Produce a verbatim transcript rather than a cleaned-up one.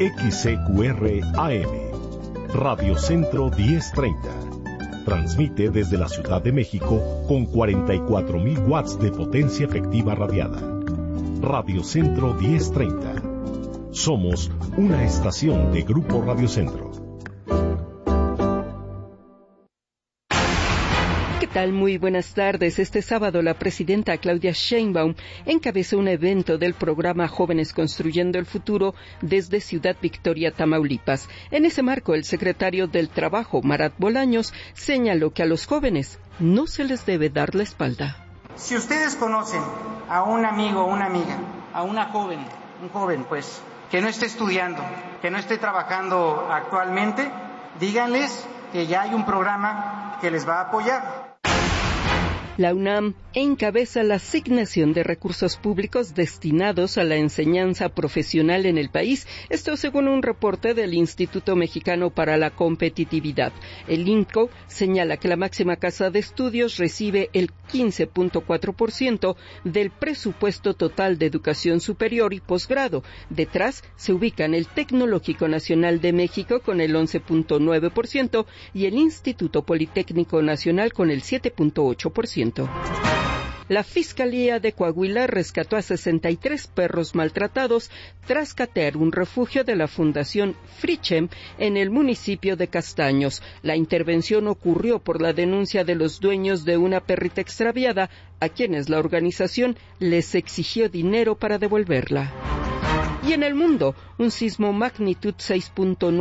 X C Q R A M, Radio Centro diez treinta. Transmite desde la Ciudad de México con cuarenta y cuatro mil watts de potencia efectiva radiada. Radio Centro diez treinta. Somos una estación de Grupo Radio Centro. ¿Qué tal? Muy buenas tardes. Este sábado la presidenta Claudia Sheinbaum encabezó un evento del programa Jóvenes Construyendo el Futuro desde Ciudad Victoria, Tamaulipas. En ese marco, el secretario del Trabajo, Marat Bolaños, señaló que a los jóvenes no se les debe dar la espalda. Si ustedes conocen a un amigo o una amiga, a una joven, un joven pues, que no esté estudiando, que no esté trabajando actualmente, díganles que ya hay un programa que les va a apoyar. La UNAM encabeza la asignación de recursos públicos destinados a la enseñanza profesional en el país, esto según un reporte del Instituto Mexicano para la Competitividad. El INCO señala que la máxima casa de estudios recibe el quince punto cuatro por ciento del presupuesto total de educación superior y posgrado. Detrás se ubican el Tecnológico Nacional de México con el once punto nueve por ciento y el Instituto Politécnico Nacional con el siete punto ocho por ciento. La Fiscalía de Coahuila rescató a sesenta y tres perros maltratados tras catear un refugio de la Fundación Frichem en el municipio de Castaños. La intervención ocurrió por la denuncia de los dueños de una perrita extraviada, a quienes la organización les exigió dinero para devolverla. Y en el mundo, un sismo magnitud seis punto nueve